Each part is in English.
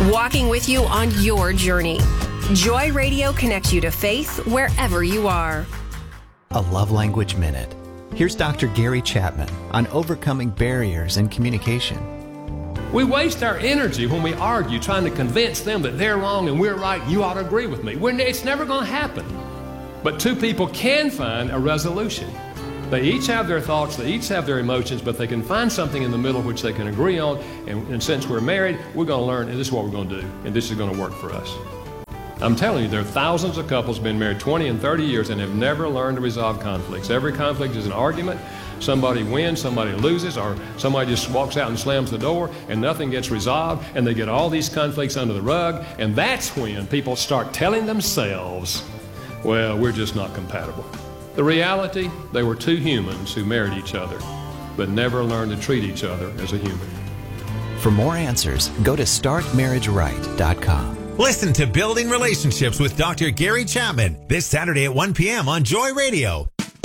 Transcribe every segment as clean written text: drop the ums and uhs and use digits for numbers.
walking with you on your journey. Joy Radio connects you to faith wherever you are. A Love Language Minute. Here's Dr. Gary Chapman on overcoming barriers in communication. We waste our energy when we argue trying to convince them that they're wrong and we're right, you ought to agree with me. It's never going to happen. But two people can find a resolution. They each have their thoughts, they each have their emotions, but they can find something in the middle which they can agree on. And since we're married, we're going to learn, and this is what we're going to do, and this is going to work for us. I'm telling you, there are thousands of couples been married 20 and 30 years and have never learned to resolve conflicts. Every conflict is an argument. Somebody wins, somebody loses, or somebody just walks out and slams the door and nothing gets resolved, and they get all these conflicts under the rug, and that's when people start telling themselves, well, we're just not compatible. The reality, they were two humans who married each other, but never learned to treat each other as a human. For more answers, go to startmarriageright.com. Listen to Building Relationships with Dr. Gary Chapman this Saturday at 1 p.m. on Joy Radio.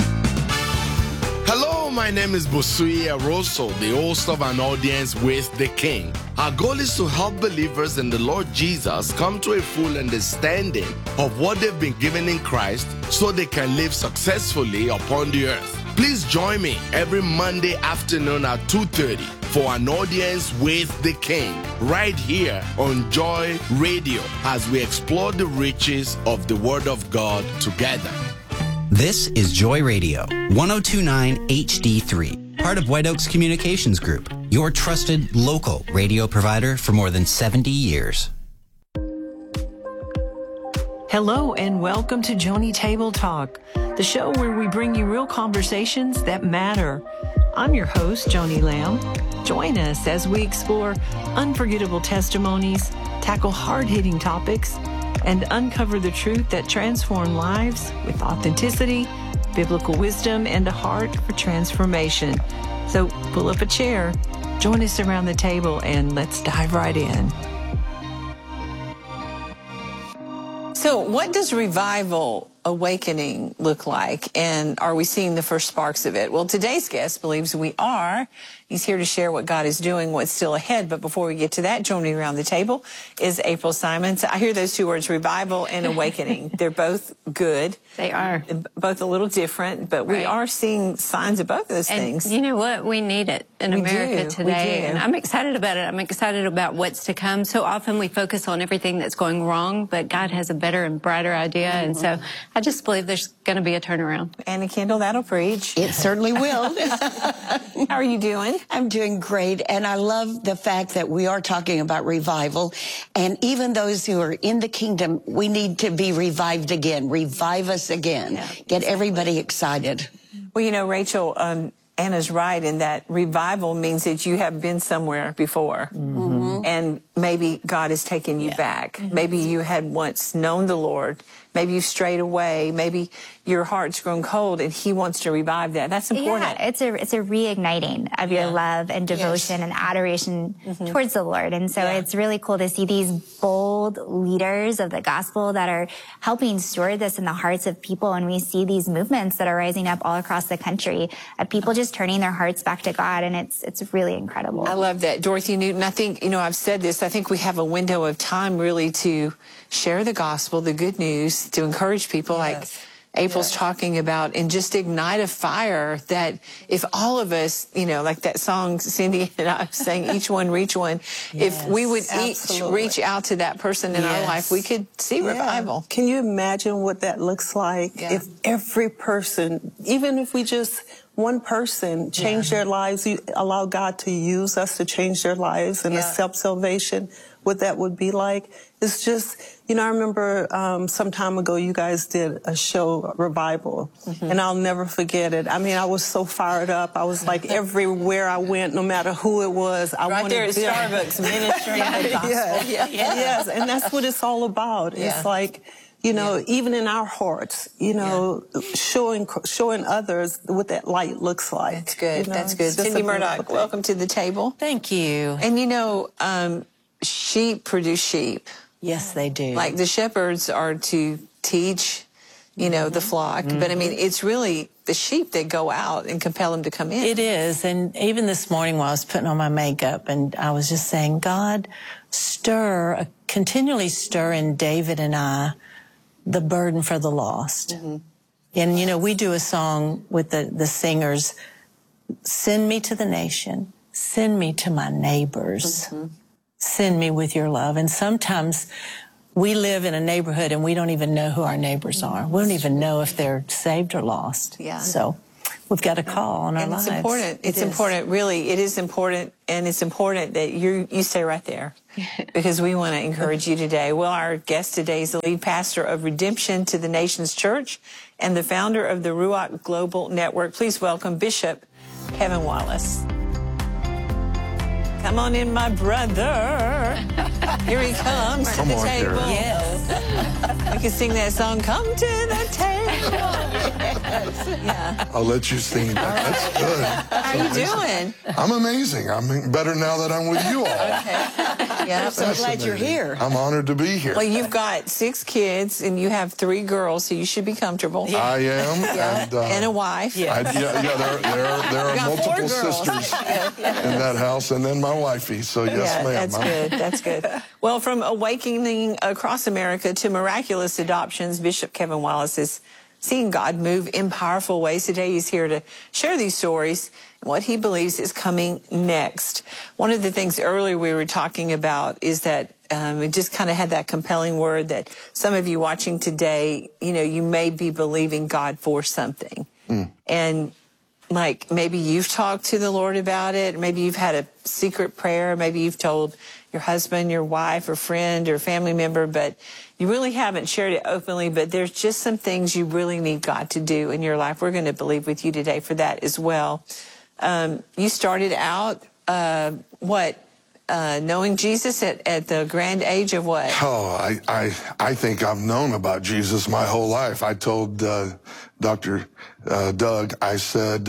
Hello, my name is Bosui Aroso, the host of An Audience with the King. Our goal is to help believers in the Lord Jesus come to a full understanding of what they've been given in Christ so they can live successfully upon the earth. Please join me every Monday afternoon at 2:30 for An Audience with the King, right here on Joy Radio, as we explore the riches of the Word of God together. This is Joy Radio, 1029 HD3, part of White Oaks Communications Group, your trusted local radio provider for more than 70 years. Hello and welcome to Joni Table Talk, the show where we bring you real conversations that matter. I'm your host, Joni Lamb. Join us as we explore unforgettable testimonies, tackle hard-hitting topics, and uncover the truth that transforms lives with authenticity, biblical wisdom, and a heart for transformation. So pull up a chair, join us around the table, and let's dive right in. So what does revival awakening look like, and are we seeing the first sparks of it? Well, today's guest believes we are. He's here to share what God is doing, what's still ahead. But before we get to that, joining around the table is April Simons. I hear those two words, revival and awakening. They're both good. They are. Both a little different, but we are seeing signs of both of those things. You know what? We need it in America today. And I'm excited about it. I'm excited about what's to come. So often we focus on everything that's going wrong, but God has a better and brighter idea. And so I just believe there's going to be a turnaround. Anna Kendall, that'll preach. It certainly will. How are you doing? I'm doing great, and I love the fact that we are talking about revival, and even those who are in the kingdom, we need to be revived again. Revive us again. Yeah, get everybody excited. Well, you know, Rachel, Anna's right in that revival means that you have been somewhere before, and maybe God has taken you back. Maybe you had once known the Lord. Maybe you strayed away. Maybe your heart's grown cold, and He wants to revive that. That's important. Yeah, it's a reigniting of your love and devotion and adoration towards the Lord. And so it's really cool to see these bold leaders of the gospel that are helping steward this in the hearts of people. And we see these movements that are rising up all across the country of people just turning their hearts back to God. And it's really incredible. I love that. Dorothy Newton, I think, you know, I've said this, I think we have a window of time really to share the gospel, the good news, to encourage people like April's talking about, and just ignite a fire that if all of us, you know, like that song Cindy and I sang, each one reach one, if we would each reach out to that person in our life, we could see revival. Can you imagine what that looks like if every person, even if we just one person change their lives, you allow God to use us to change their lives and accept salvation, what that would be like. It's just, you know, I remember some time ago you guys did a show, Revival, and I'll never forget it. I mean, I was so fired up. I was like, everywhere I went, no matter who it was, I wanted there at Starbucks ministering the gospel. Yes, and that's what it's all about. It's like, you know, even in our hearts, you know, showing others what that light looks like. That's good. You know, that's good. Cindy Murdoch, welcome to the table. Thank you. And you know, sheep produce sheep. Yes, they do. Like the shepherds are to teach, you know, the flock. But I mean, it's really the sheep that go out and compel them to come in. It is. And even this morning while I was putting on my makeup, and I was just saying, God, continually stir in David and I the burden for the lost. Mm-hmm. And, you know, we do a song with the singers, send me to the nation, send me to my neighbors, send me with your love. And sometimes we live in a neighborhood and we don't even know who our neighbors are. We don't even know if they're saved or lost. Yeah. So we've got a call on our lives. It's important. It's important, really. It is important, and it's important that you stay right there because we want to encourage you today. Well, our guest today is the lead pastor of Redemption to the Nations Church and the founder of the Ruach Global Network. Please welcome Bishop Kevin Wallace. Come on in, my brother. Here he comes to the table. Yes. We can sing that song, Come to the Table. Yeah. I'll let you sing that. That's good. How are you doing? I'm amazing. I'm better now that I'm with you all. Okay. Yeah. I'm so glad you're here. I'm honored to be here. Well, you've got 6 kids and you have 3 girls, so you should be comfortable. Yeah. I am. Yeah. And a wife. Yeah. There are multiple sisters in that house, and then my wifey. So yes, ma'am. That's good. That's good. Well, from awakening across America to miraculous adoptions, Bishop Kevin Wallace is seeing God move in powerful ways. Today he's here to share these stories and what he believes is coming next. One of the things earlier we were talking about is that it just kind of had that compelling word that some of you watching today, you know, you may be believing God for something. And like maybe you've talked to the Lord about it, maybe you've had a secret prayer, maybe you've told your husband, your wife, or friend, or family member, but you really haven't shared it openly, but there's just some things you really need God to do in your life. We're going to believe with you today for that as well. You started out, knowing Jesus at the grand age of what? Oh, I think I've known about Jesus my whole life. I told Dr. Doug, I said,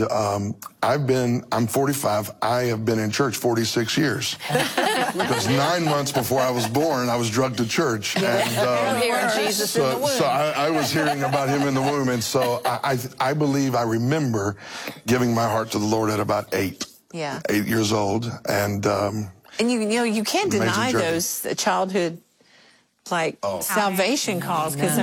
I'm 45. I have been in church 46 years. Because 9 months before I was born, I was drugged to church. And so I was hearing about him in the womb. And so I believe I remember giving my heart to the Lord at about 8 years old. And you can't deny those childhood salvation calls, because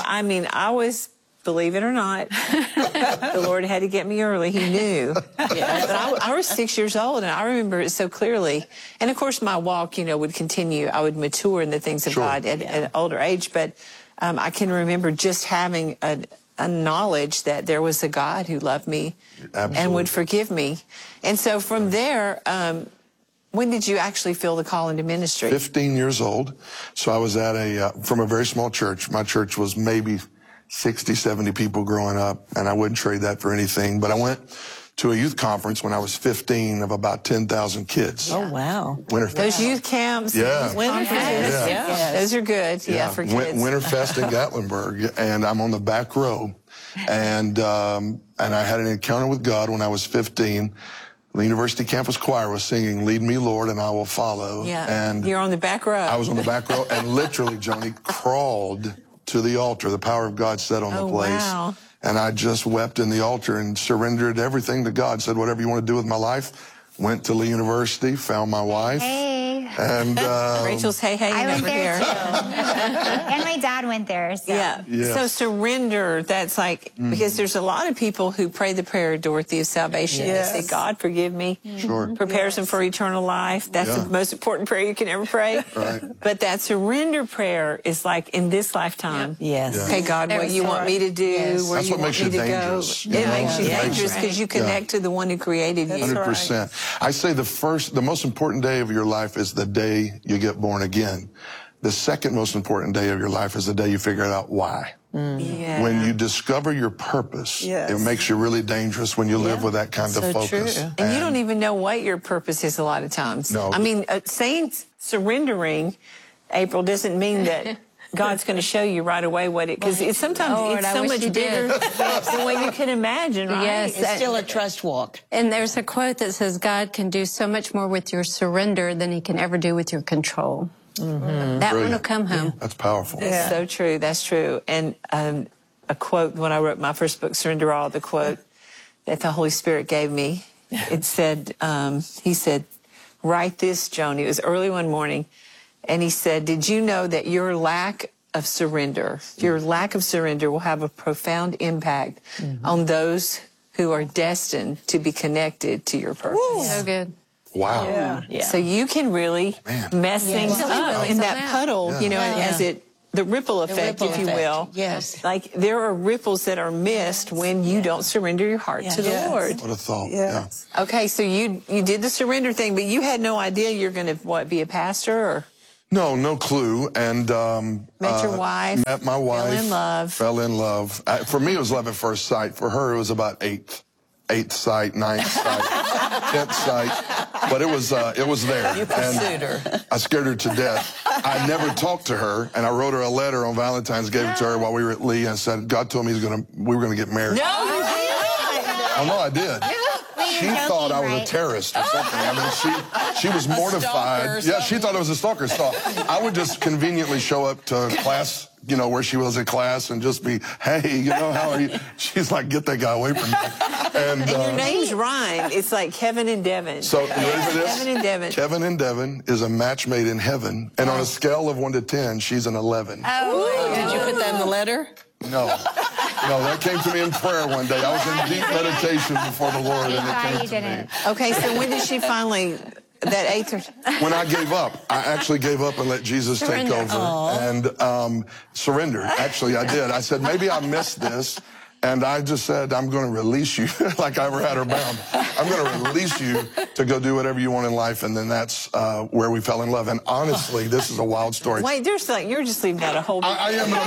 I was, believe it or not, the Lord had to get me early. He knew. But I was 6 years old, and I remember it so clearly. And of course, my walk, would continue. I would mature in the things of God at an older age. But I can remember just having a knowledge that there was a God who loved me and would forgive me. And so from there, when did you actually feel the call into ministry? 15 years old. So I was at from a very small church. My church was maybe 60, 70 people growing up, and I wouldn't trade that for anything. But I went to a youth conference when I was 15 of about 10,000 kids. Oh, wow. Winterfest. Those youth camps. Winterfest. Those are good, for kids. Winterfest in Gatlinburg, and I'm on the back row. And I had an encounter with God when I was 15. The University Campus Choir was singing, Lead Me, Lord, and I Will Follow. Yeah, and you're on the back row. I was on the back row, and literally, Joni, crawled to the altar. The power of God set on the place. Wow. And I just wept in the altar and surrendered everything to God. Said, whatever you want to do with my life. Went to Lee University, found my wife. Hey. And Rachel's hey. I went there too. And my dad went there. So. Yeah. So surrender, that's because there's a lot of people who pray the prayer, Dorothy, of salvation. Yes. They say, God, forgive me. Sure. Prepares them for eternal life. That's the most important prayer you can ever pray. Right. But that surrender prayer is in this lifetime. Yes. Okay, God, what you want me to do, where you want me to go. It makes you dangerous because you connect to the one who created you. 100%. I say the most important day of your life is the day you get born again. The second most important day of your life is the day you figure out why. Yeah. When you discover your purpose, it makes you really dangerous when you live with that kind of focus. True. And you don't even know what your purpose is a lot of times. No. I mean, saying surrendering, April, doesn't mean that God's going to show you right away what it, because sometimes it's so much bigger than what you can imagine, right? Yes, it's still a trust walk. And there's a quote that says, God can do so much more with your surrender than he can ever do with your control. That one will come home. That's powerful. That's so true. That's true. And a quote when I wrote my first book, Surrender All, the quote that the Holy Spirit gave me. It said, he said, write this, Joni. It was early one morning. And he said, did you know that your lack of surrender will have a profound impact on those who are destined to be connected to your purpose? Woo. So good. Wow. Yeah. So you can really mess things up in that puddle, you know, as the ripple effect, if you will. Yes. Like there are ripples that are missed when you don't surrender your heart to the Lord. What a thought. Yes. Yeah. Okay, so you did the surrender thing, but you had no idea you're going to, be a pastor or? No clue. And met your wife. Met my wife. Fell in love. For me, it was love at first sight. For her, it was about eighth sight, ninth sight, 10th sight. But it was there. You pursued her. I scared her to death. I never talked to her, and I wrote her a letter on Valentine's, gave it to her while we were at Lee, and said, God told me we were going to get married. No, you didn't. Oh, no, I did. She thought I was a terrorist or something. I mean, she was mortified. Yeah, she thought I was a stalker. So I would just conveniently show up to class, you know, where she was in class and just be, hey, you know, how are you? She's like, get that guy away from me. And your names rhyme. It's like Kevin and Devin. So, you ready for this? Kevin and Devin. Kevin and Devin is a match made in heaven. And on a scale of 1 to 10, she's an 11. Oh, did you put that in the letter? No. No, that came to me in prayer one day. I was in deep meditation before the Lord, and it came to me. Okay, so when did she finally, that eighth or? When I gave up. I actually gave up and let Jesus take over. And surrendered. Actually, I did. I said, maybe I missed this. And I just said, I'm going to release you, like I ever had her bound. I'm going to release you to go do whatever you want in life. And then that's where we fell in love. And honestly, this is a wild story. Wait, you're just leaving out a whole big I am.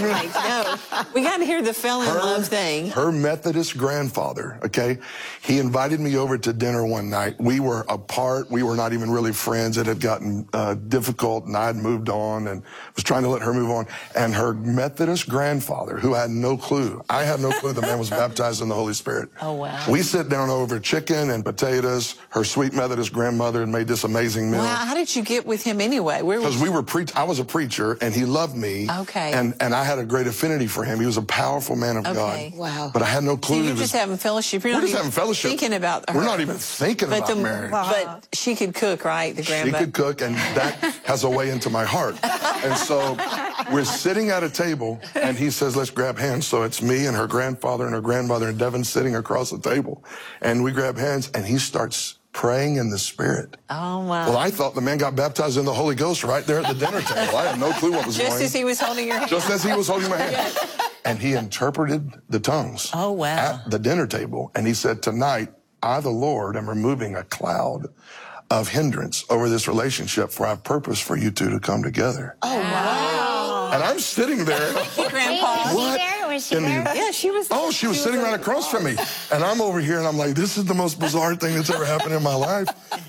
No, we got to hear the fell in love thing. Her Methodist grandfather, okay, he invited me over to dinner one night. We were apart. We were not even really friends. It had gotten difficult, and I had moved on and was trying to let her move on. And her Methodist grandfather, who had no clue, I had no clue the man was baptized in the Holy Spirit. Oh, wow. We sit down over chicken and potatoes. Her sweet Methodist grandmother had made this amazing meal. Wow, how did you get with him anyway? Because I was a preacher, and he loved me. Okay. And I had a great affinity for him. He was a powerful man of God. Wow. But I had no clue. So you're just having fellowship. We're just having fellowship. Thinking about her. We're not even thinking about marriage. But she could cook, right? The grandmother. She could cook, and that has a way into my heart. And so we're sitting at a table, and he says, let's grab hands. So it's me and her grandfather and her grandmother and Devin sitting across the table. And we grab hands, and he starts praying in the Spirit. Oh, wow. Well, I thought the man got baptized in the Holy Ghost right there at the dinner table. I had no clue what was going on. Just as he was holding your hand. Just as he was holding my hand. And he interpreted the tongues. Oh, wow. At the dinner table. And he said, tonight, I, the Lord, am removing a cloud of hindrance over this relationship, for I have purpose for you two to come together. Oh, wow. And I'm sitting there. Grandpa. Was she there? Was she there? Yeah, she was. Oh, she was sitting right across from me. And I'm over here, and I'm like, this is the most bizarre thing that's ever happened in my life.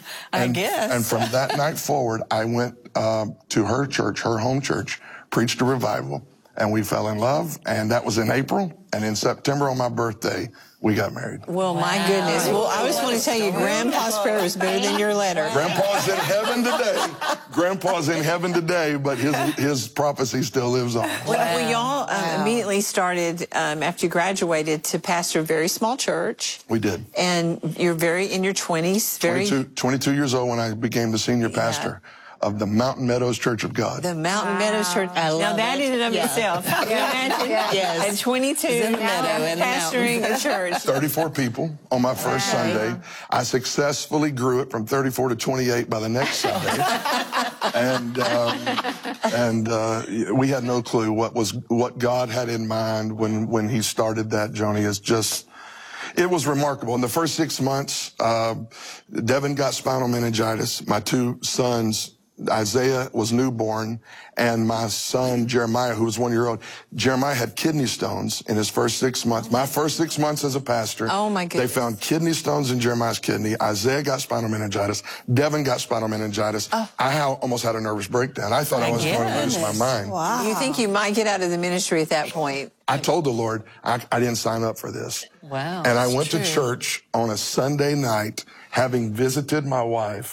I guess. And from that night forward, I went to her church, her home church, preached a revival, and we fell in love. And that was in April. And in September, on my birthday, we got married. Well, my goodness. Well, I was going to tell you, Grandpa's prayer was better than your letter. Grandpa's in heaven today. Grandpa's in heaven today, but his prophecy still lives on. Well, y'all immediately started, after you graduated, to pastor a very small church. We did. And you're in your 20s. 22 years old when I became the senior pastor of the Mountain Meadows Church of God. The Mountain Meadows Church. Now, that in and of itself. Can you imagine? Yes. At 22, pastoring a church. 34 people on my first Sunday. I successfully grew it from 34 to 28 by the next Sunday. And we had no clue what God had in mind when he started that, Joni. It was remarkable. In the first 6 months, Devin got spinal meningitis. My two sons, Isaiah was newborn, and my son, Jeremiah, who was 1 year old, Jeremiah had kidney stones in his first 6 months. My first 6 months as a pastor. Oh, my goodness. They found kidney stones in Jeremiah's kidney. Isaiah got spinal meningitis. Devin got spinal meningitis. I almost had a nervous breakdown. I thought I was going to lose my mind. Wow. You think you might get out of the ministry at that point? I told the Lord, I didn't sign up for this. Wow. And I went to church on a Sunday night, having visited my wife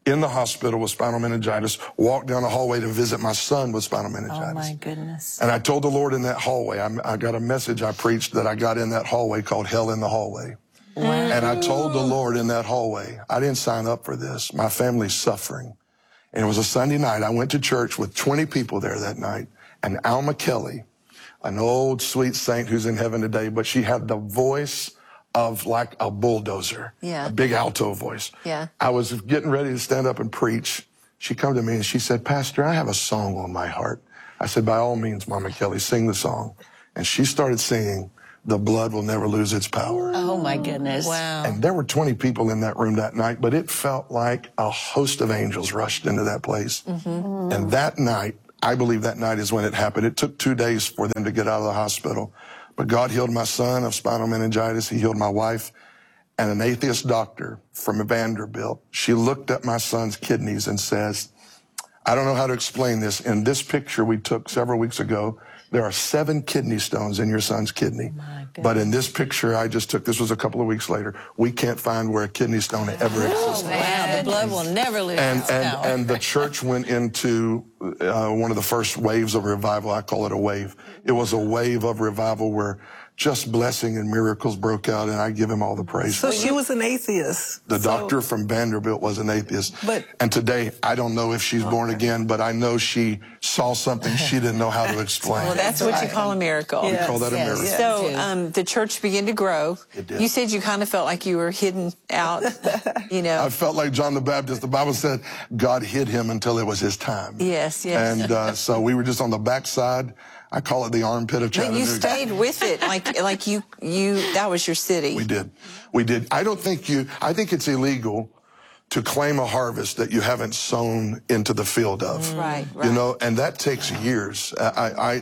in the hospital with spinal meningitis, walked down the hallway to visit my son with spinal meningitis. Oh, my goodness. And I told the Lord in that hallway, I got a message I preached that I got in that hallway called Hell in the Hallway. Wow. And I told the Lord in that hallway, I didn't sign up for this. My family's suffering. And it was a Sunday night. I went to church with 20 people there that night. And Alma Kelly, an old sweet saint who's in heaven today, but she had the voice of like a bulldozer, a big alto voice. I was getting ready to stand up and preach. She come to me and she said, Pastor, I have a song on my heart. I said, by all means, Mama Kelly, sing the song. And she started singing, The Blood Will Never Lose Its Power. Oh, my goodness. Wow. And there were 20 people in that room that night, but it felt like a host of angels rushed into that place. And that night, I believe that night is when it happened. It took 2 days for them to get out of the hospital. But God healed my son of spinal meningitis. He healed my wife. And an atheist doctor from Vanderbilt, she looked at my son's kidneys and says, I don't know how to explain this. In this picture we took several weeks ago, there are 7 kidney stones in your son's kidney. But in this picture I just took, this was a couple of weeks later, we can't find where a kidney stone ever existed. Wow, the blood will never lose its power. And the church went into one of the first waves of revival. I call it a wave. It was a wave of revival where just blessing and miracles broke out, and I give him all the praise. So she was an atheist. The doctor from Vanderbilt was an atheist. And today, I don't know if she's born again, but I know she saw something she didn't know how to explain. Well, that's what you call a miracle. We call that a miracle. So the church began to grow. It did. You said you kind of felt like you were hidden out, you know. I felt like John the Baptist. The Bible said God hid him until it was his time. Yes, yes. And so we were just on the backside. I call it the armpit of Chattanooga. But you stayed with it, like you that was your city. We did. We did. I think it's illegal to claim a harvest that you haven't sown into the field of. Right. You know, and that takes years. I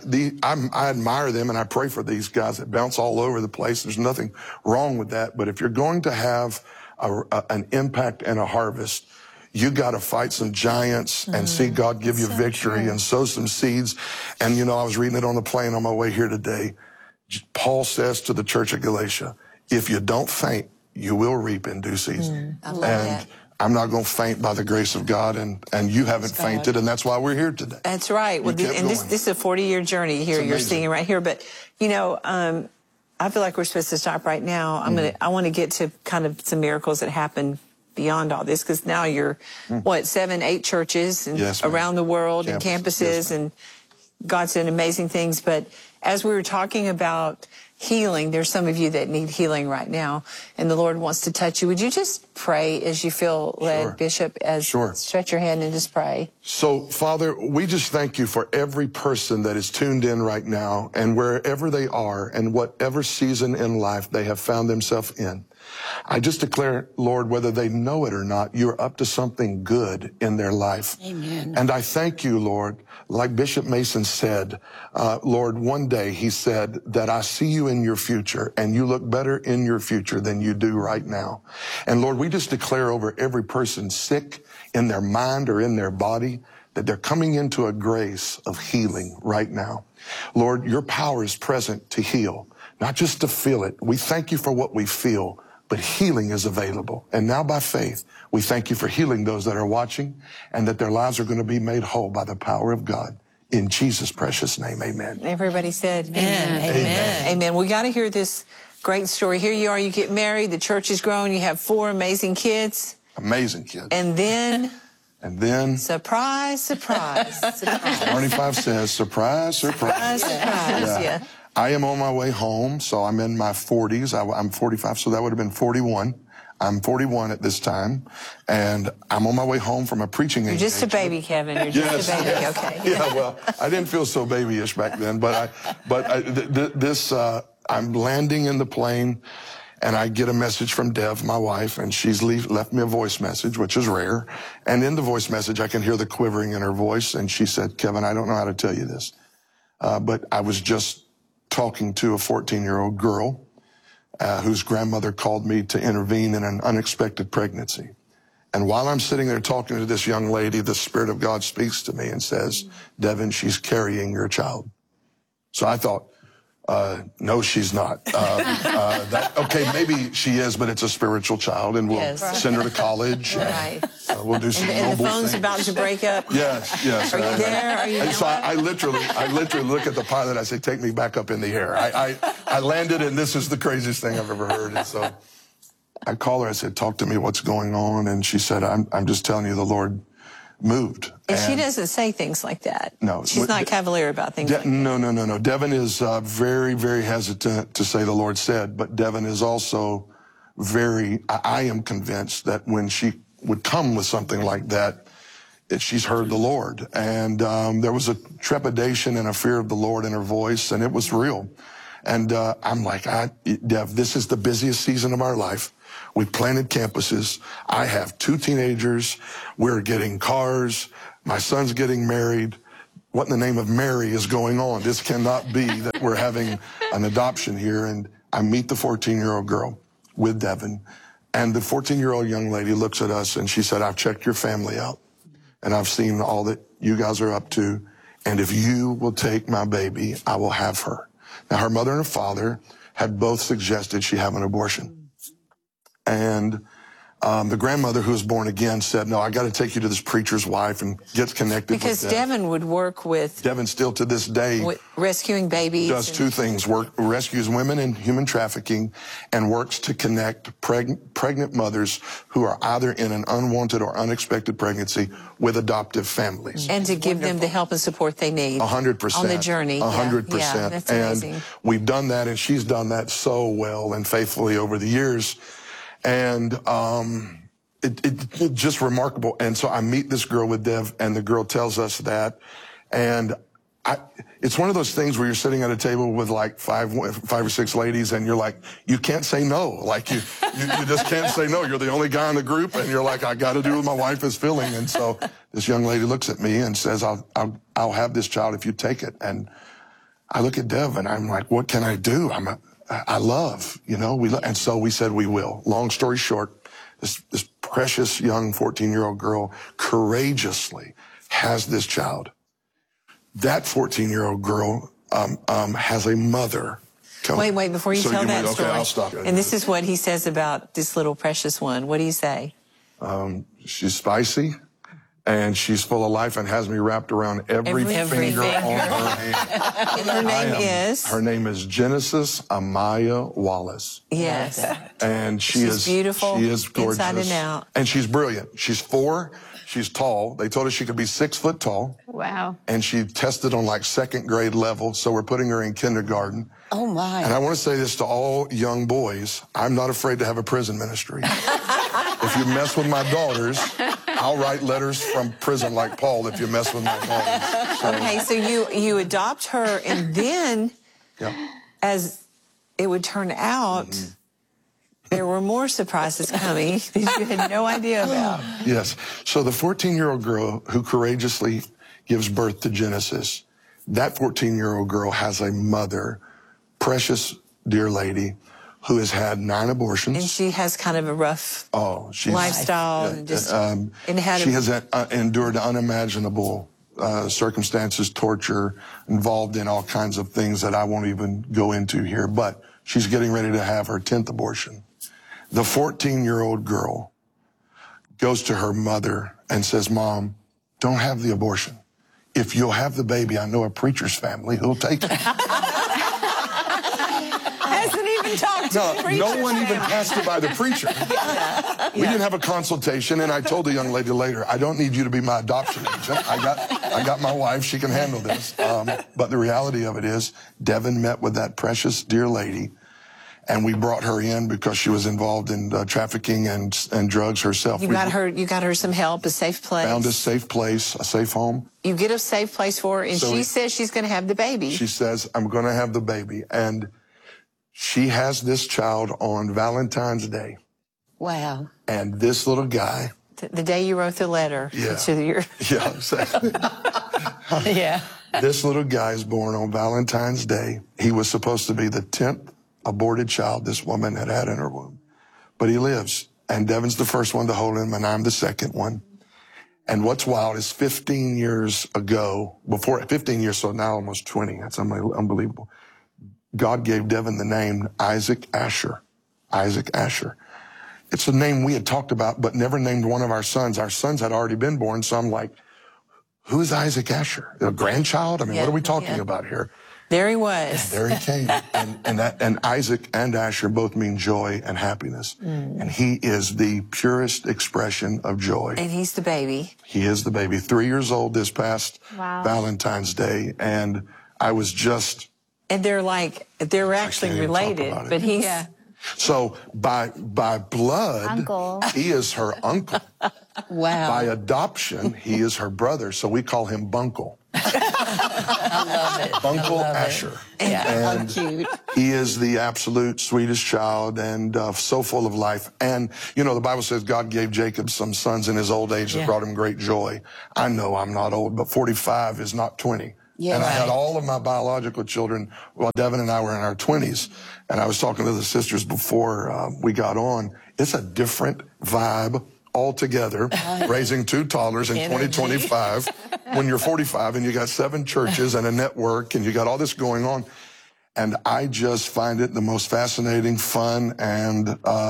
admire them and I pray for these guys that bounce all over the place. There's nothing wrong with that. But if you're going to have an impact and a harvest, you got to fight some giants and see God give you victory and sow some seeds. And, you know, I was reading it on the plane on my way here today. Paul says to the church of Galatia, if you don't faint, you will reap in due season. I love that. I'm not going to faint by the grace of God, and you haven't fainted, and that's why we're here today. That's right. Well, and this is a 40-year journey here. You're seeing right here. But, you know, I feel like we're supposed to stop right now. I want to get to kind of some miracles that happen beyond all this, because now you're, 7, 8 churches and around the world and campuses, and God's done amazing things. But as we were talking about healing, there's some of you that need healing right now, and the Lord wants to touch you. Would you just pray as you feel led, Bishop? Stretch your hand and just pray. So, Father, we just thank you for every person that is tuned in right now, and wherever they are and whatever season in life they have found themselves in. I just declare, Lord, whether they know it or not, you're up to something good in their life. Amen. And I thank you, Lord, like Bishop Mason said, Lord, one day he said that I see you in your future and you look better in your future than you do right now. And Lord, we just declare over every person sick in their mind or in their body that they're coming into a grace of healing right now. Lord, your power is present to heal, not just to feel it. We thank you for what we feel, but healing is available. And now by faith, we thank you for healing those that are watching, and that their lives are going to be made whole by the power of God. In Jesus' precious name, amen. Everybody said amen. Amen. Amen. We got to hear this great story. Here you are, you get married, the church is growing, you have 4 amazing kids. Amazing kids. And then... surprise, surprise, surprise. 25 says, surprise, surprise. Surprise, yeah. I am on my way home, so I'm in my 40s. I'm 45, so that would have been 41. I'm 41 at this time, and I'm on my way home from a preaching engagement. You're just a baby, Kevin. You're just a baby, okay. Yeah, well, I didn't feel so babyish back then, I'm landing in the plane, and I get a message from Dev, my wife, and she's left me a voice message, which is rare. And in the voice message, I can hear the quivering in her voice, and she said, Kevin, I don't know how to tell you this, but I was just talking to a 14-year-old girl whose grandmother called me to intervene in an unexpected pregnancy. And while I'm sitting there talking to this young lady, the Spirit of God speaks to me and says, Devin, she's carrying your child. So I thought, No, she's not. Okay, maybe she is, but it's a spiritual child, and we'll send her to college. Right. We'll do some and the noble phone's things. about to break up. Yes. Are you there? Are you and so I literally look at the pilot. I say, "Take me back up in the air." I landed, and this is the craziest thing I've ever heard. And so I call her. I said, "Talk to me. What's going on?" And she said, "I'm just telling you, the Lord moved." And she doesn't say things like that. No. She's not cavalier about things like that. No. Devin is very, very hesitant to say the Lord said, but Devin is also I am convinced that when she would come with something like that, she's heard the Lord. And there was a trepidation and a fear of the Lord in her voice, and it was real. And I'm like, Dev, this is the busiest season of our life. We've planted campuses. I have 2 teenagers. We're getting cars. My son's getting married. What in the name of Mary is going on? This cannot be that we're having an adoption here. And I meet the 14-year-old girl with Devin. And the 14-year-old young lady looks at us and she said, "I've checked your family out. And I've seen all that you guys are up to. And if you will take my baby, I will have her." Now, her mother and her father had both suggested she have an abortion. And the grandmother, who was born again, said, "No, I got to take you to this preacher's wife and get connected with Because Devin would work with... Devin still to this day... rescuing babies. Does 2 things. Rescues women in human trafficking and works to connect pregnant mothers who are either in an unwanted or unexpected pregnancy with adoptive families. And to give them the help and support they need. 100%. On the journey. 100%. Yeah, that's amazing. And we've done that, and she's done that so well and faithfully over the years. And it's just remarkable. And so I meet this girl with Dev, and the girl tells us that. And it's one of those things where you're sitting at a table with like five or six ladies, and you're like, you can't say no. Like you just can't say no. You're the only guy in the group, and you're like, I got to do what my wife is feeling. And so this young lady looks at me and says, I'll have this child if you take it. And I look at Dev, and I'm like, what can I do? I love, and so we said we will. Long story short, this precious young 14-year-old girl courageously has this child. That 14-year-old girl has a mother. Wait, before you tell that story. Okay, I'll stop. And this is what he says about this little precious one. What do you say? She's spicy. And she's full of life and has me wrapped around every finger on her hand. And her name is? Her name is Genesis Amaya Wallace. Yes. And she's beautiful. She is gorgeous. Inside and out. And she's brilliant. She's 4. She's tall. They told her she could be 6 foot tall. Wow. And she tested on like 2nd grade level, so we're putting her in kindergarten. Oh, my. And I want to say this to all young boys. I'm not afraid to have a prison ministry. If you mess with my daughters, I'll write letters from prison like Paul if you mess with my daughters. So, okay, so you adopt her, and then, as it would turn out, there were more surprises coming that you had no idea about. Yes. So the 14-year-old girl who courageously gives birth to Genesis, that 14-year-old girl has a mother, precious, dear lady, who has had 9 abortions. And she has kind of a rough lifestyle. She has endured unimaginable circumstances, torture, involved in all kinds of things that I won't even go into here. But she's getting ready to have her 10th abortion. The 14-year-old girl goes to her mother and says, "Mom, don't have the abortion. If you'll have the baby, I know a preacher's family who'll take it." Hasn't even talked to the preacher. No one even passed it by the preacher. We didn't have a consultation, and I told the young lady later, I don't need you to be my adoption agent. I got my wife. She can handle this. But the reality of it is, Devin met with that precious, dear lady, and we brought her in because she was involved in trafficking and drugs herself. You got her some help, a safe place. Found a safe place, a safe home. You get a safe place for her, and she says she's going to have the baby. She says, I'm going to have the baby. And she has this child on Valentine's Day. Wow. And this little guy. The day you wrote the letter. To your... Yeah, exactly. Yeah. This little guy is born on Valentine's Day. He was supposed to be the 10th aborted child this woman had had in her womb. But he lives. And Devin's the first one to hold him, and I'm the second one. And what's wild is 15 years ago, 15 years, so now almost 20, that's unbelievable. God gave Devin the name Isaac Asher. Isaac Asher. It's a name we had talked about, but never named one of our sons. Our sons had already been born, so I'm like, who is Isaac Asher? A grandchild? I mean, what are we talking about here? There he was. There he came. and Isaac and Asher both mean joy and happiness. And he is the purest expression of joy. And he's the baby. He is the baby. 3 years old this past Valentine's Day. And I was just... And they're actually related, but he's... Yeah. So by blood, uncle. He is her uncle. Wow. By adoption, he is her brother, so we call him Bunkle. I love it. Bunkle Asher. Yeah. And he is the absolute sweetest child and so full of life. And, you know, the Bible says God gave Jacob some sons in his old age that brought him great joy. I know I'm not old, but 45 is not 20. Yeah, and I had all of my biological children while Devin and I were in our 20s. And I was talking to the sisters before we got on. It's a different vibe altogether, raising 2 toddlers in 2025 when you're 45 and you got 7 churches and a network and you got all this going on. And I just find it the most fascinating, fun, and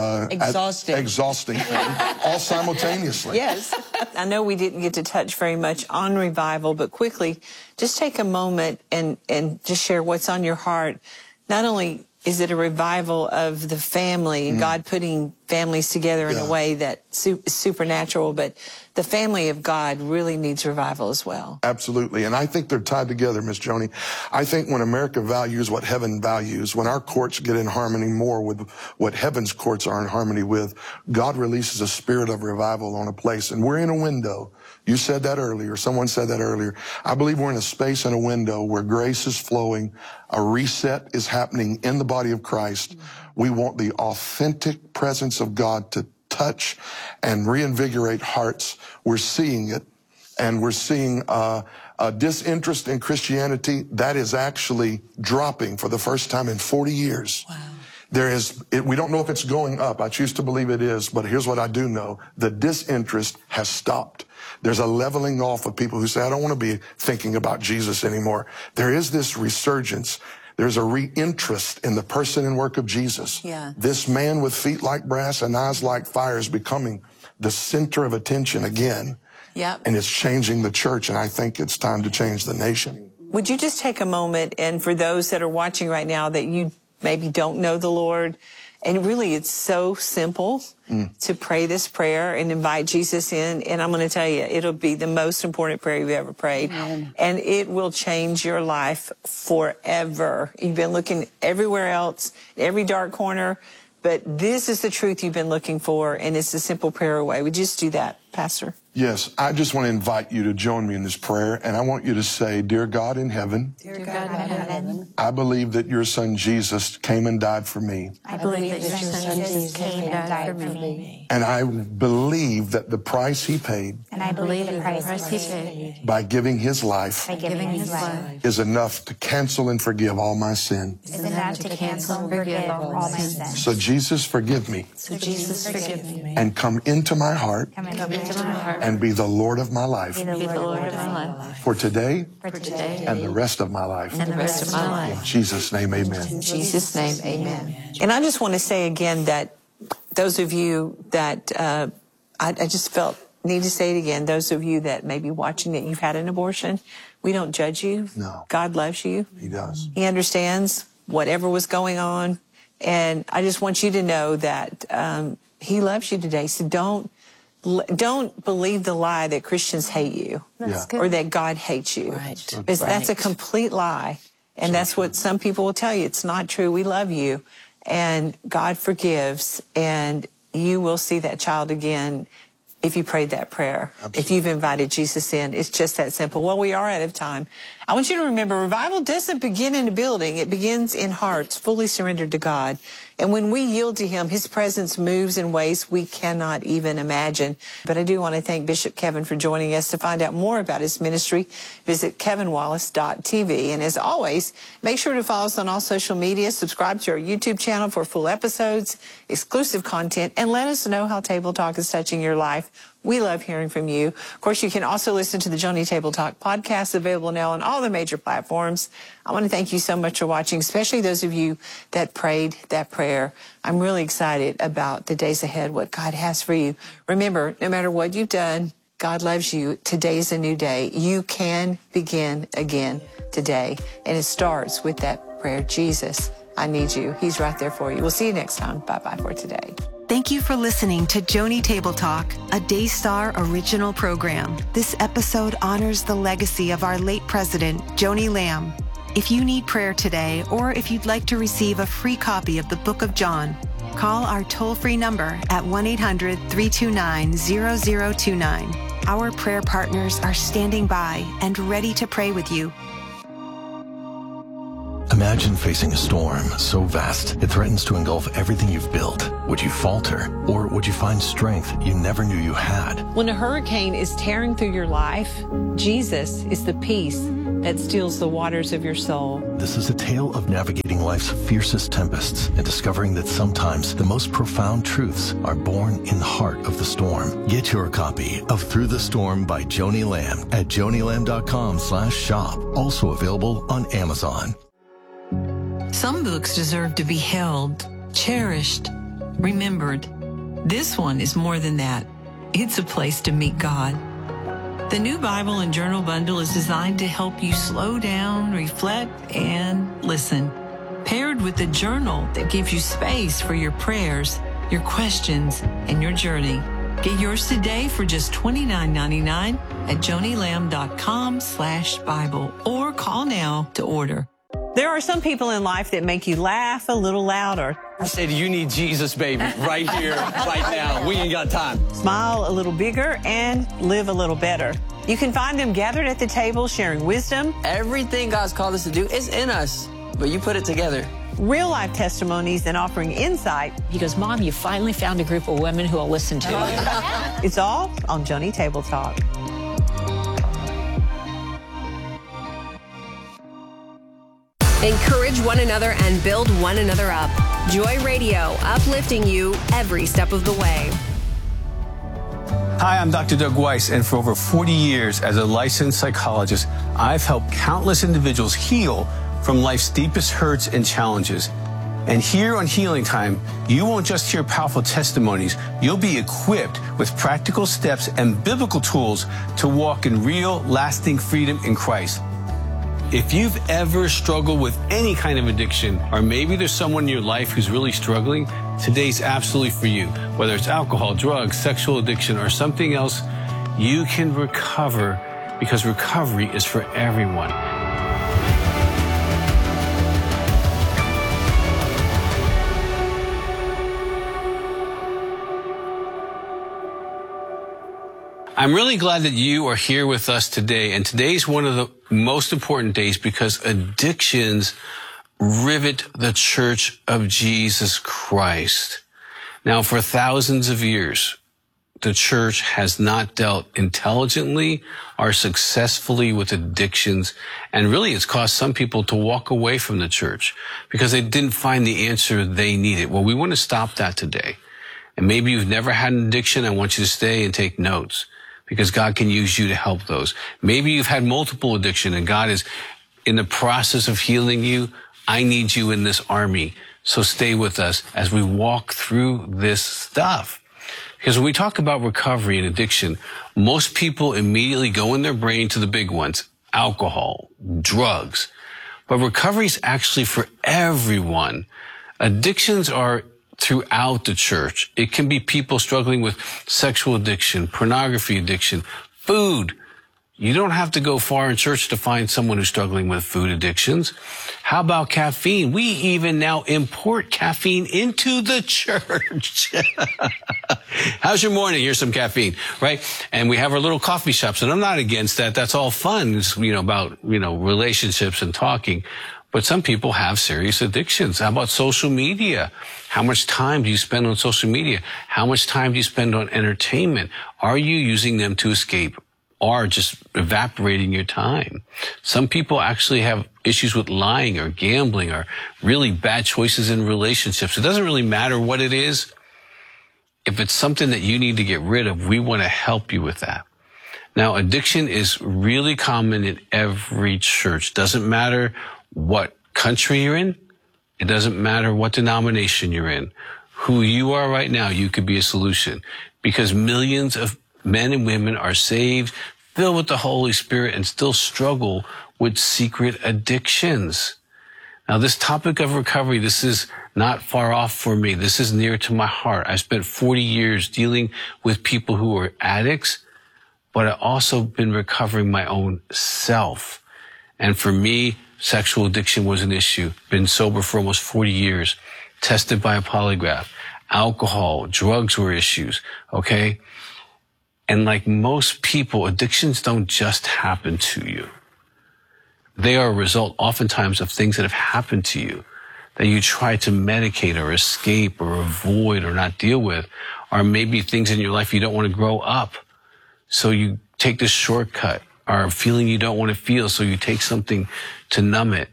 exhausting all simultaneously. Yes. I know we didn't get to touch very much on revival, but quickly, just take a moment and just share what's on your heart. Not only is it a revival of the family, and God putting families together in a way that's supernatural, but the family of God really needs revival as well. Absolutely, and I think they're tied together, Miss Joni. I think when America values what heaven values, when our courts get in harmony more with what heaven's courts are in harmony with, God releases a spirit of revival on a place, and we're in a window. You said that earlier. Someone said that earlier. I believe we're in a space and a window where grace is flowing. A reset is happening in the body of Christ. We want the authentic presence of God to touch and reinvigorate hearts. We're seeing it. And we're seeing a disinterest in Christianity that is actually dropping for the first time in 40 years. Wow. We don't know if it's going up. I choose to believe it is, but here's what I do know. The disinterest has stopped. There's a leveling off of people who say, I don't want to be thinking about Jesus anymore. There is this resurgence. There's a re-interest in the person and work of Jesus. Yeah. This man with feet like brass and eyes like fire is becoming the center of attention again. Yep. And it's changing the church, and I think it's time to change the nation. Would you just take a moment, and for those that are watching right now that you maybe don't know the Lord, and really it's so simple to pray this prayer and invite Jesus in, and I'm going to tell you, it'll be the most important prayer you've ever prayed, and it will change your life forever. You've been looking everywhere else, every dark corner, but this is the truth you've been looking for, and it's a simple prayer away. Would you just do that, Pastor? Yes, I just want to invite you to join me in this prayer, and I want you to say, Dear God in heaven, Dear God in heaven, I believe that your son Jesus came and died for me. I believe that your son Jesus came and died for me. And I believe that the price he paid, And I believe the price he paid by giving his life, is enough to cancel and forgive all my sin. is enough to cancel and forgive all my sins. So Jesus, forgive me. So Jesus, forgive me. And come into my heart. Come into my heart. And be the Lord of my life. Be the Lord of my life. For today. For today. And the rest of my life. And the rest of my life. In Jesus' name, amen. In Jesus' name, amen. And I just want to say again that those of you that, I just need to say it again, those of you that may be watching that you've had an abortion, we don't judge you. No. God loves you. He does. He understands whatever was going on. And I just want you to know that he loves you today. So don't believe the lie that Christians hate you or that God hates you. Right. That's a complete lie. And that's what some people will tell you. It's not true. We love you. And God forgives. And you will see that child again if you prayed that prayer. Absolutely. If you've invited Jesus in. It's just that simple. Well, we are out of time. I want you to remember, revival doesn't begin in a building. It begins in hearts fully surrendered to God. And when we yield to him, his presence moves in ways we cannot even imagine. But I do want to thank Bishop Kevin for joining us. To find out more about his ministry, visit kevinwallace.tv. And as always, make sure to follow us on all social media, subscribe to our YouTube channel for full episodes, exclusive content, and let us know how Table Talk is touching your life. We love hearing from you. Of course, you can also listen to the Joni Table Talk podcast, available now on all the major platforms. I want to thank you so much for watching, especially those of you that prayed that prayer. I'm really excited about the days ahead, what God has for you. Remember, no matter what you've done, God loves you. Today's a new day. You can begin again today. And it starts with that prayer, Jesus, I need you. He's right there for you. We'll see you next time. Bye-bye for today. Thank you for listening to Joni Table Talk, a Daystar original program. This episode honors the legacy of our late president, Joni Lamb. If you need prayer today, or if you'd like to receive a free copy of the Book of John, call our toll-free number at 1-800-329-0029. Our prayer partners are standing by and ready to pray with you. Imagine facing a storm so vast it threatens to engulf everything you've built. Would you falter, or would you find strength you never knew you had? When a hurricane is tearing through your life, Jesus is the peace that steals the waters of your soul. This is a tale of navigating life's fiercest tempests and discovering that sometimes the most profound truths are born in the heart of the storm. Get your copy of Through the Storm by Joni Lamb at jonilamb.com/shop. Also available on Amazon. Some books deserve to be held, cherished, remembered. This one is more than that. It's a place to meet God. The New Bible and Journal Bundle is designed to help you slow down, reflect, and listen. Paired with a journal that gives you space for your prayers, your questions, and your journey. Get yours today for just $29.99 at jonilamb.com/Bible or call now to order. There are some people in life that make you laugh a little louder. I said, you need Jesus, baby, right here, right now. We ain't got time. Smile a little bigger and live a little better. You can find them gathered at the table sharing wisdom. Everything God's called us to do is in us, but you put it together. Real life testimonies and offering insight. He goes, Mom, you finally found a group of women who will listen to you. It's all on Joni Table Talk. Encourage one another and build one another up. Joy Radio, uplifting you every step of the way. Hi, I'm Dr. Doug Weiss, and for over 40 years as a licensed psychologist, I've helped countless individuals heal from life's deepest hurts and challenges. And here on Healing Time, you won't just hear powerful testimonies, you'll be equipped with practical steps and biblical tools to walk in real, lasting freedom in Christ. If you've ever struggled with any kind of addiction, or maybe there's someone in your life who's really struggling, today's absolutely for you. Whether it's alcohol, drugs, sexual addiction, or something else, you can recover, because recovery is for everyone. I'm really glad that you are here with us today, and today's one of the most important days because addictions rivet the Church of Jesus Christ. Now, for thousands of years, the church has not dealt intelligently or successfully with addictions, and really it's caused some people to walk away from the church because they didn't find the answer they needed. Well, we want to stop that today. And maybe you've never had an addiction. I want you to stay and take notes, because God can use you to help those. Maybe you've had multiple addiction and God is in the process of healing you. I need you in this army. So stay with us as we walk through this stuff. Because when we talk about recovery and addiction, most people immediately go in their brain to the big ones: alcohol, drugs. But recovery is actually for everyone. Addictions are throughout the church. It can be people struggling with sexual addiction, pornography addiction, food. You don't have to go far in church to find someone who's struggling with food addictions. How about caffeine? We even now import caffeine into the church. How's your morning? Here's some caffeine, right? And we have our little coffee shops, and I'm not against that. That's all fun. It's, about, relationships and talking. But some people have serious addictions. How about social media? How much time do you spend on social media? How much time do you spend on entertainment? Are you using them to escape, or just evaporating your time? Some people actually have issues with lying or gambling or really bad choices in relationships. It doesn't really matter what it is. if it's something that you need to get rid of, we want to help you with that. Now, addiction is really common in every church. Doesn't matter what country you're in. It doesn't matter what denomination you're in. Who you are right now, you could be a solution, because millions of men and women are saved, filled with the Holy Spirit, and still struggle with secret addictions. Now, this topic of recovery, this is not far off for me. This is near to my heart. I spent 40 years dealing with people who are addicts, but I've also been recovering my own self. And for me, sexual addiction was an issue. Been sober for almost 40 years, tested by a polygraph. Alcohol, drugs were issues, okay? And like most people, addictions don't just happen to you. They are a result oftentimes of things that have happened to you that you try to medicate or escape or avoid or not deal with, or maybe things in your life you don't want to grow up. So you take this shortcut, or a feeling you don't want to feel, so you take something to numb it.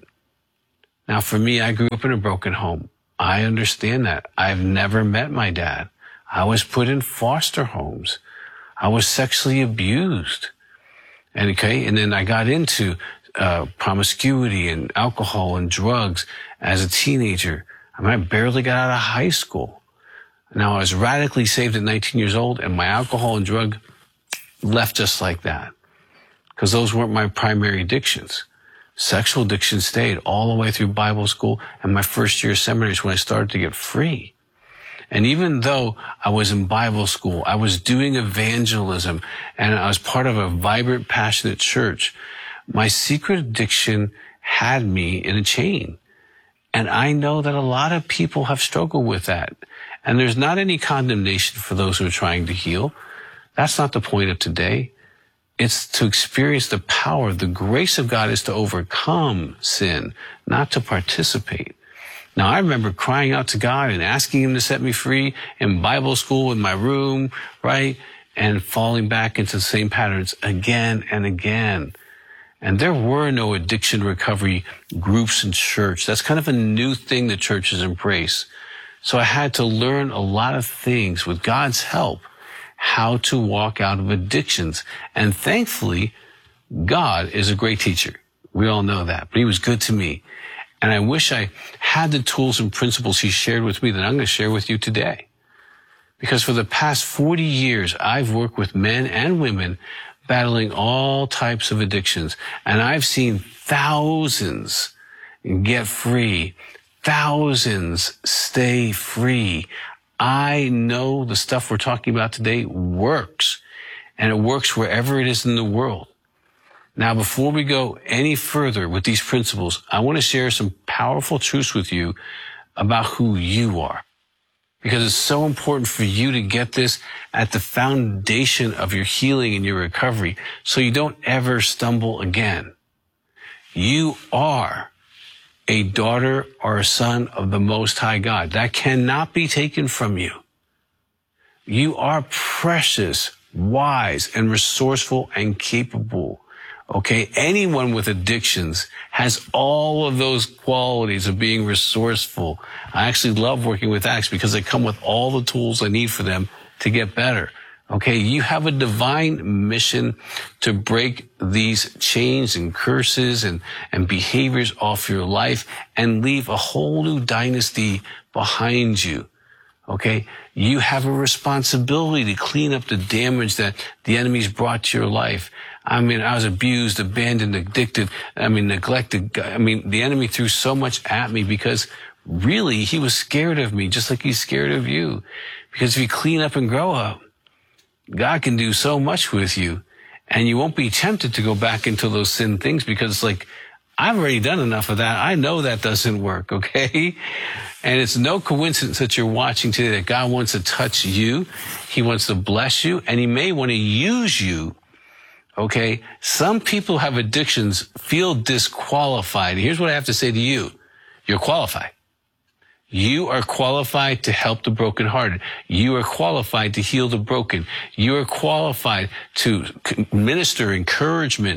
Now, for me, I grew up in a broken home. I understand that. I've never met my dad. I was put in foster homes. I was sexually abused. And then I got into promiscuity and alcohol and drugs as a teenager. I barely got out of high school. Now, I was radically saved at 19 years old, and my alcohol and drug left just like that, because those weren't my primary addictions. Sexual addiction stayed all the way through Bible school and my first year of seminary is when I started to get free. And even though I was in Bible school, I was doing evangelism, and I was part of a vibrant, passionate church, my secret addiction had me in a chain. And I know that a lot of people have struggled with that. And there's not any condemnation for those who are trying to heal. That's not the point of today. It's to experience the power. The grace of God is to overcome sin, not to participate. Now, I remember crying out to God and asking him to set me free in Bible school in my room, right? And falling back into the same patterns again and again. And there were no addiction recovery groups in church. That's kind of a new thing that churches embrace. So I had to learn a lot of things with God's help, how to walk out of addictions. And thankfully, God is a great teacher. We all know that, but he was good to me. And I wish I had the tools and principles he shared with me that I'm going to share with you today. Because for the past 40 years, I've worked with men and women battling all types of addictions. And I've seen thousands get free, thousands stay free. I know the stuff we're talking about today works, and it works wherever it is in the world. Now, before we go any further with these principles, I want to share some powerful truths with you about who you are, because it's so important for you to get this at the foundation of your healing and your recovery so you don't ever stumble again. You are a daughter or a son of the Most High God. That cannot be taken from you. You are precious, wise, and resourceful and capable. Okay? Anyone with addictions has all of those qualities of being resourceful. I actually love working with addicts because they come with all the tools I need for them to get better. Okay, you have a divine mission to break these chains and curses and behaviors off your life and leave a whole new dynasty behind you. Okay, you have a responsibility to clean up the damage that the enemy's brought to your life. I was abused, abandoned, addicted, neglected. The enemy threw so much at me because really he was scared of me, just like he's scared of you. Because if you clean up and grow up, God can do so much with you, and you won't be tempted to go back into those sin things because it's like, I've already done enough of that. I know that doesn't work, okay? And it's no coincidence that you're watching today that God wants to touch you. He wants to bless you, and he may want to use you, okay? Some people have addictions, feel disqualified. Here's what I have to say to you. You're qualified. You are qualified to help the brokenhearted. You are qualified to heal the broken. You are qualified to minister encouragement,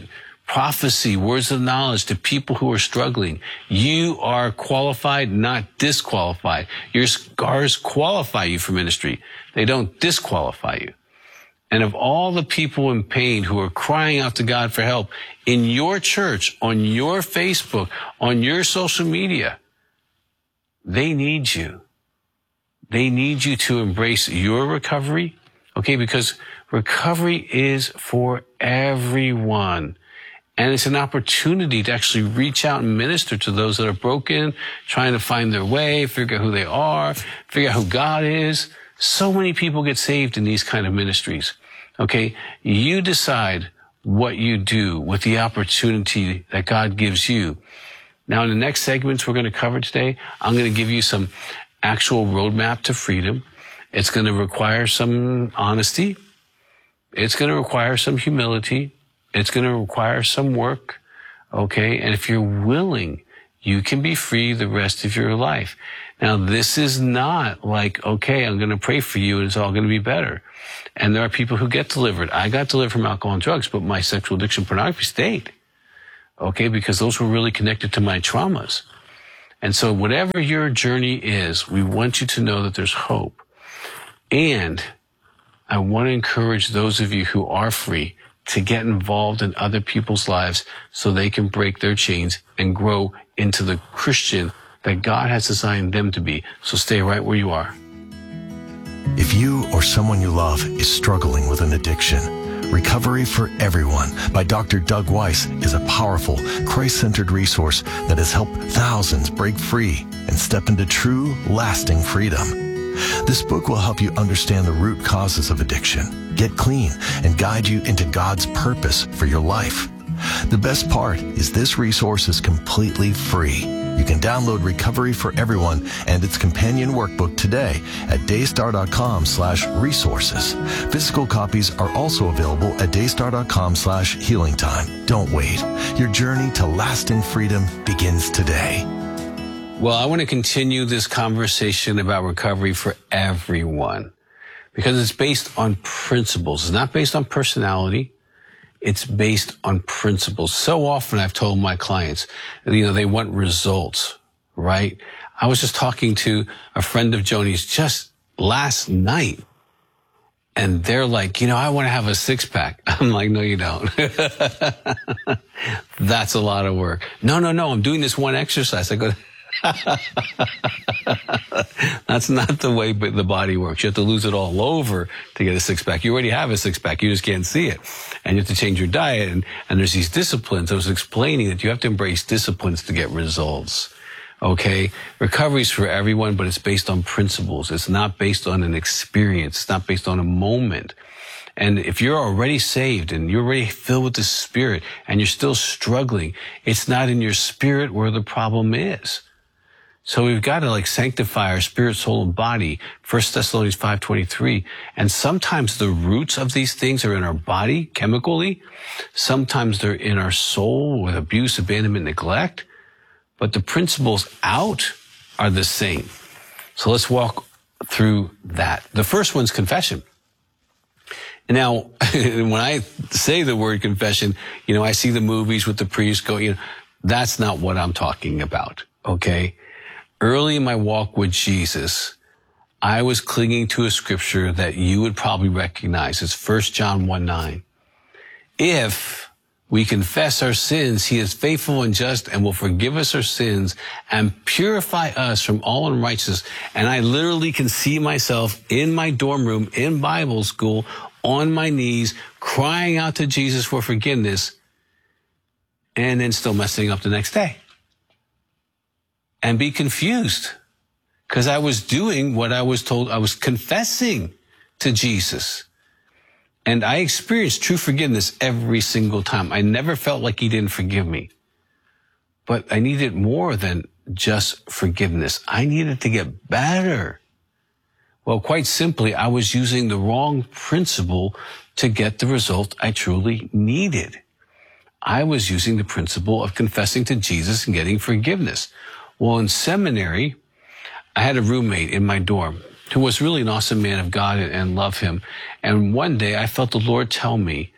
prophecy, words of knowledge to people who are struggling. You are qualified, not disqualified. Your scars qualify you for ministry. They don't disqualify you. And of all the people in pain who are crying out to God for help in your church, on your Facebook, on your social media, they need you. They need you to embrace your recovery, okay? Because recovery is for everyone. And it's an opportunity to actually reach out and minister to those that are broken, trying to find their way, figure out who they are, figure out who God is. So many people get saved in these kind of ministries, okay? You decide what you do with the opportunity that God gives you. Now, in the next segments we're going to cover today, I'm going to give you some actual roadmap to freedom. It's going to require some honesty. It's going to require some humility. It's going to require some work, okay? And if you're willing, you can be free the rest of your life. Now, this is not like, okay, I'm going to pray for you and it's all going to be better. And there are people who get delivered. I got delivered from alcohol and drugs, but my sexual addiction, pornography stayed, okay? Because those were really connected to my traumas. And so whatever your journey is, we want you to know that there's hope. And I want to encourage those of you who are free to get involved in other people's lives so they can break their chains and grow into the Christian that God has designed them to be. So stay right where you are. If you or someone you love is struggling with an addiction, Recovery for Everyone by Dr. Doug Weiss is a powerful, Christ-centered resource that has helped thousands break free and step into true, lasting freedom. This book will help you understand the root causes of addiction, get clean, and guide you into God's purpose for your life. The best part is this resource is completely free. You can download Recovery for Everyone and its companion workbook today at daystar.com/resources. Physical copies are also available at daystar.com/healingtime. Don't wait. Your journey to lasting freedom begins today. Well, I want to continue this conversation about recovery for everyone because it's based on principles. It's not based on personality. It's based on principles. So often I've told my clients, they want results, right? I was just talking to a friend of Joni's just last night, and they're like, I want to have a six-pack. I'm like, no, you don't. That's a lot of work. No, I'm doing this one exercise. I go, that's not the way the body works. You have to lose it all over to get a six-pack. You already have a six-pack. You just can't see it. And you have to change your diet. And there's these disciplines. I was explaining that you have to embrace disciplines to get results. Okay? Recovery is for everyone, but it's based on principles. It's not based on an experience. It's not based on a moment. And if you're already saved and you're already filled with the Spirit and you're still struggling, it's not in your spirit where the problem is. So we've got to sanctify our spirit, soul, and body. 1 Thessalonians 5:23. And sometimes the roots of these things are in our body chemically. Sometimes they're in our soul with abuse, abandonment, neglect. But the principles out are the same. So let's walk through that. The first one's confession. Now, when I say the word confession, I see the movies with the priest go, that's not what I'm talking about. Okay. Early in my walk with Jesus, I was clinging to a scripture that you would probably recognize. It's 1 John 1:9. If we confess our sins, he is faithful and just and will forgive us our sins and purify us from all unrighteousness. And I literally can see myself in my dorm room in Bible school on my knees, crying out to Jesus for forgiveness, and then still messing up the next day. And be confused because I was doing what I was told. I was confessing to Jesus. And I experienced true forgiveness every single time. I never felt like he didn't forgive me. But I needed more than just forgiveness. I needed to get better. Well, quite simply, I was using the wrong principle to get the result I truly needed. I was using the principle of confessing to Jesus and getting forgiveness. Well, in seminary, I had a roommate in my dorm who was really an awesome man of God and love him. And one day I felt the Lord tell me,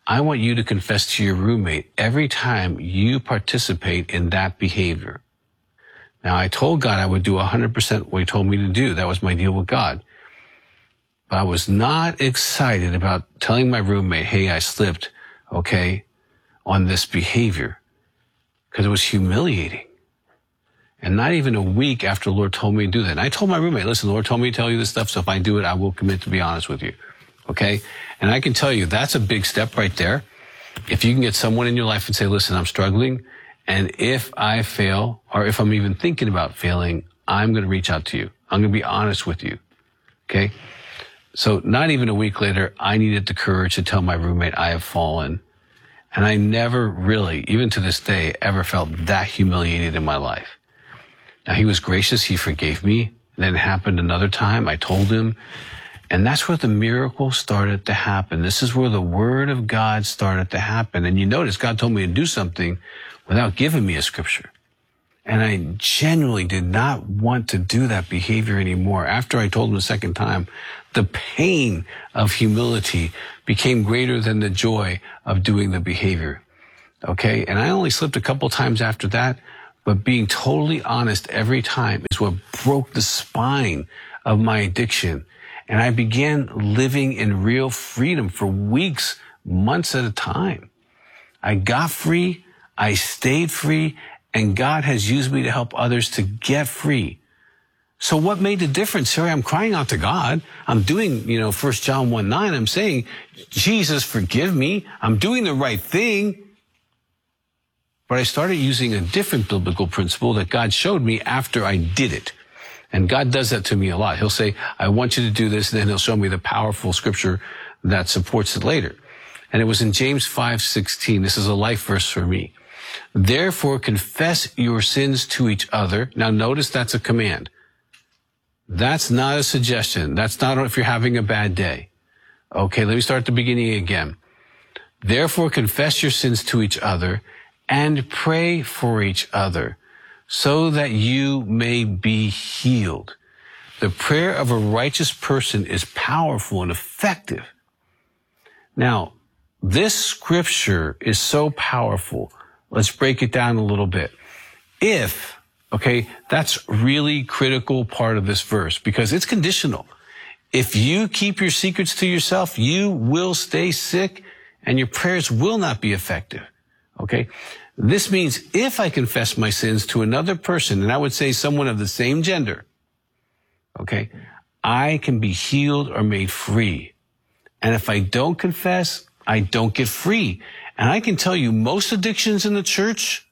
I want you to confess to your roommate every time you participate in that behavior. Now, I told God I would do 100% what he told me to do. That was my deal with God. But I was not excited about telling my roommate, hey, I slipped, okay, on this behavior, because it was humiliating. And not even a week after the Lord told me to do that. And I told my roommate, listen, the Lord told me to tell you this stuff, so if I do it, I will commit to be honest with you. Okay? And I can tell you, that's a big step right there. If you can get someone in your life and say, listen, I'm struggling, and if I fail, or if I'm even thinking about failing, I'm going to reach out to you. I'm going to be honest with you. Okay? So not even a week later, I needed the courage to tell my roommate I have fallen. And I never really, even to this day, ever felt that humiliated in my life. Now, he was gracious. He forgave me. And then it happened another time. I told him. And that's where the miracle started to happen. This is where the word of God started to happen. And you notice God told me to do something without giving me a scripture. And I genuinely did not want to do that behavior anymore. After I told him the second time, the pain of humility became greater than the joy of doing the behavior. Okay? And I only slipped a couple times after that, but being totally honest every time is what broke the spine of my addiction. And I began living in real freedom for weeks, months at a time. I got free, I stayed free, and God has used me to help others to get free. So what made the difference? Here I'm crying out to God. I'm doing, 1 John 1:9. I'm saying, Jesus, forgive me. I'm doing the right thing. But I started using a different biblical principle that God showed me after I did it. And God does that to me a lot. He'll say, I want you to do this, and then he'll show me the powerful scripture that supports it later. And it was in James 5:16. This is a life verse for me. Therefore, confess your sins to each other. Now, notice that's a command. That's not a suggestion. That's not if you're having a bad day. Okay, let me start at the beginning again. Therefore, confess your sins to each other and pray for each other so that you may be healed. The prayer of a righteous person is powerful and effective. Now, this scripture is so powerful. Let's break it down a little bit. Okay, that's really critical part of this verse because it's conditional. If you keep your secrets to yourself, you will stay sick and your prayers will not be effective. Okay? This means if I confess my sins to another person, and I would say someone of the same gender, okay, I can be healed or made free. And if I don't confess, I don't get free. And I can tell you most addictions in the church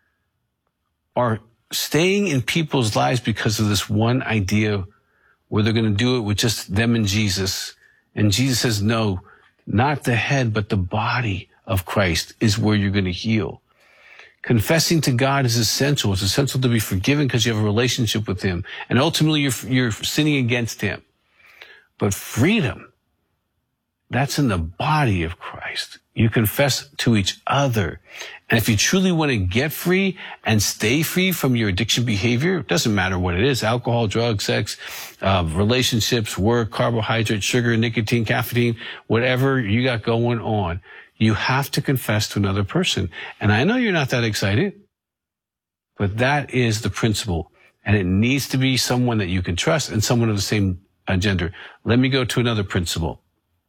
are staying in people's lives because of this one idea where they're going to do it with just them and Jesus. And Jesus says, no, not the head, but the body of Christ is where you're going to heal. Confessing to God is essential. It's essential to be forgiven because you have a relationship with him. And ultimately, you're sinning against him. But freedom, that's in the body of Christ. You confess to each other. And if you truly want to get free and stay free from your addiction behavior, it doesn't matter what it is, alcohol, drugs, sex, relationships, work, carbohydrates, sugar, nicotine, caffeine, whatever you got going on, you have to confess to another person. And I know you're not that excited, but that is the principle. And it needs to be someone that you can trust and someone of the same gender. Let me go to another principle.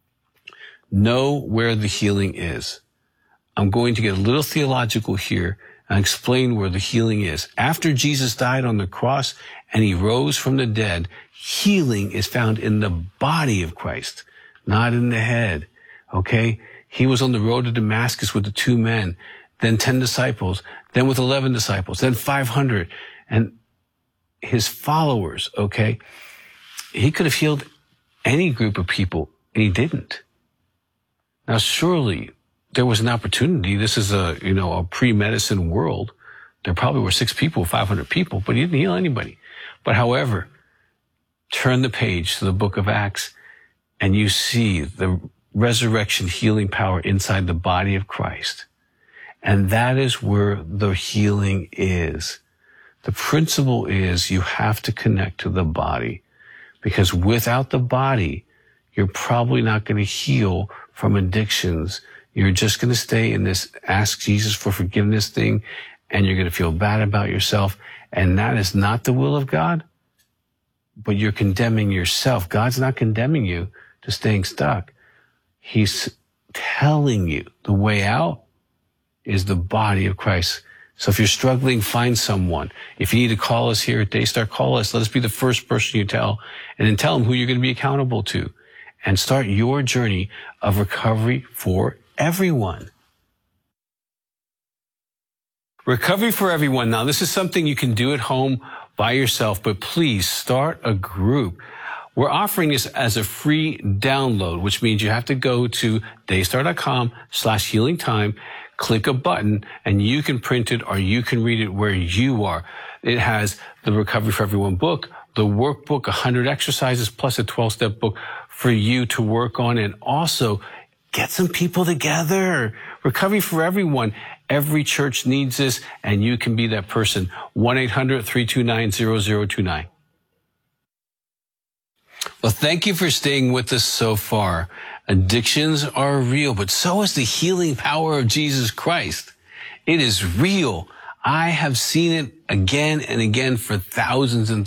Know where the healing is. I'm going to get a little theological here and explain where the healing is. After Jesus died on the cross and he rose from the dead, healing is found in the body of Christ, not in the head. Okay? He was on the road to Damascus with the 2 men, then 10 disciples, then with 11 disciples, then 500. And his followers, okay? He could have healed any group of people, and he didn't. Now, surely there was an opportunity. This is a pre-medicine world. There probably were 6 people, 500 people, but he didn't heal anybody. But however, turn the page to the book of Acts and you see the resurrection healing power inside the body of Christ. And that is where the healing is. The principle is you have to connect to the body because without the body, you're probably not going to heal from addictions. You're just going to stay in this ask Jesus for forgiveness thing, and you're going to feel bad about yourself. And that is not the will of God, but you're condemning yourself. God's not condemning you to staying stuck. He's telling you the way out is the body of Christ. So if you're struggling, find someone. If you need to call us here at Daystar, call us. Let us be the first person you tell, and then tell them who you're going to be accountable to, and start your journey of recovery for everyone. Recovery for everyone. Now, this is something you can do at home by yourself, but please start a group. We're offering this as a free download, which means you have to go to daystar.com/healingtime, click a button, and you can print it or you can read it where you are. It has the Recovery for Everyone book, the workbook, 100 exercises, plus a 12-step book for you to work on, and also get some people together. Recovery for everyone. Every church needs this, and you can be that person. 1-800-329-0029. Well, thank you for staying with us so far. Addictions are real, but so is the healing power of Jesus Christ. It is real. I have seen it again and again for thousands and